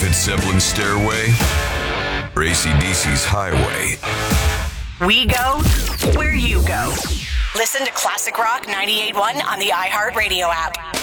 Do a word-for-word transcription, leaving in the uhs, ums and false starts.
Led Zeppelin's Stairway or A C D C's Highway? We go where you go. Listen to Classic Rock ninety-eight point one on the iHeartRadio app.